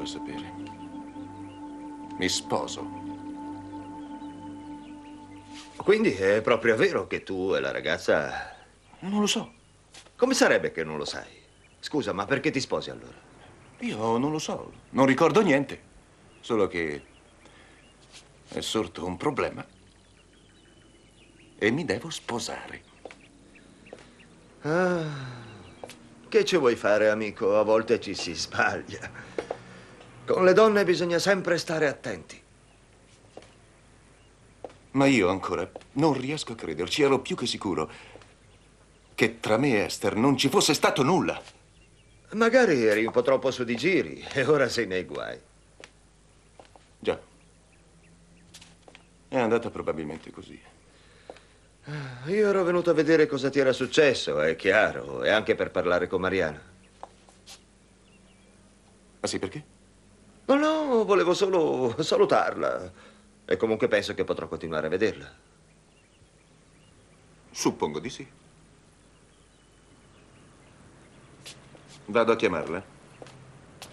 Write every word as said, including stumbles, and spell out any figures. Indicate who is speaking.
Speaker 1: a sapere. Mi sposo.
Speaker 2: Quindi è proprio vero che tu e la ragazza...
Speaker 1: Non lo so.
Speaker 2: Come sarebbe che non lo sai? Scusa, ma perché ti sposi allora?
Speaker 1: Io non lo so. Non ricordo niente. Solo che è sorto un problema e mi devo sposare.
Speaker 2: Ah, che ci vuoi fare, amico? A volte ci si sbaglia. Con le donne bisogna sempre stare attenti.
Speaker 1: Ma io ancora non riesco a crederci. Ero più che sicuro che tra me e Esther non ci fosse stato nulla.
Speaker 2: Magari eri un po' troppo su di giri e ora sei nei guai.
Speaker 1: Già. È andata probabilmente così.
Speaker 2: Io ero venuto a vedere cosa ti era successo, è chiaro, e anche per parlare con Mariana.
Speaker 1: Ah sì, perché?
Speaker 2: Ma no, volevo solo salutarla. E comunque penso che potrò continuare a vederla.
Speaker 1: Suppongo di sì. Vado a chiamarla.